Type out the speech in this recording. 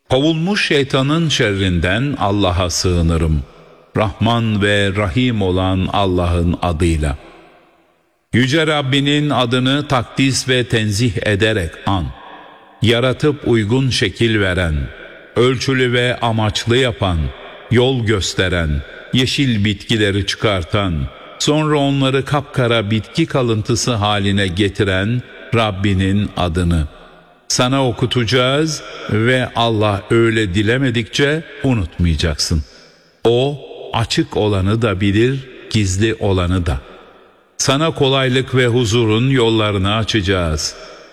Kovulmuş şeytanın şerrinden Allah'a sığınırım. Rahman ve Rahim olan Allah'ın adıyla. Yüce Rabbinin adını takdis ve tenzih ederek an. Yaratıp uygun şekil veren, ölçülü ve amaçlı yapan, yol gösteren, yeşil bitkileri çıkartan, sonra onları kapkara bitki kalıntısı haline getiren Rabbinin adını. Sana okutacağız ve Allah öyle dilemedikçe unutmayacaksın. O açık olanı da bilir, gizli olanı da. Sana kolaylık ve huzurun yollarını açacağız.